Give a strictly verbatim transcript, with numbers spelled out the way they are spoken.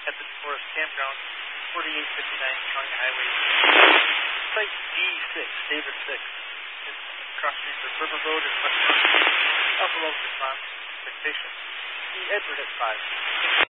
at the Forest Campground, forty-eight fifty-nine County Highway. Site G six, Davis six. It's cross street of River Road and West Alpha Local response. Expectation. E. Edward at five.